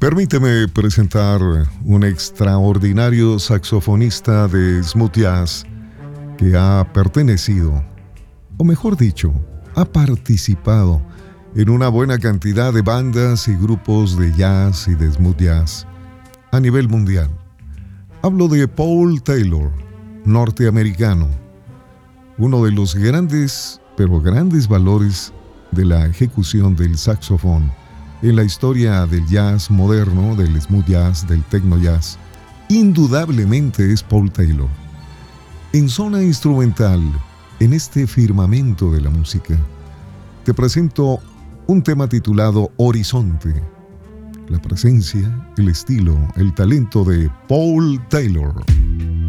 Permíteme presentar un extraordinario saxofonista de smooth jazz que ha pertenecido, o mejor dicho, ha participado en una buena cantidad de bandas y grupos de jazz y de smooth jazz a nivel mundial. Hablo de Paul Taylor, norteamericano, uno de los grandes, pero grandes valores de la ejecución del saxofón en la historia del jazz moderno, del smooth jazz, del techno jazz. Indudablemente es Paul Taylor. En zona instrumental, en este firmamento de la música, te presento un tema titulado Horizonte. La presencia, el estilo, el talento de Paul Taylor.